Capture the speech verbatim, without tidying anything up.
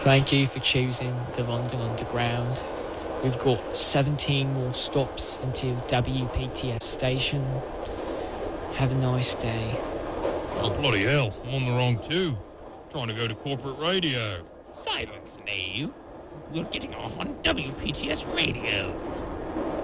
Thank you for choosing the London Underground. We've got seventeen more stops until W P T S station. Have a nice day. Oh, bloody hell. I'm on the wrong tube. Trying to go to corporate radio. Silence, Nave. We're getting off on W P T S radio.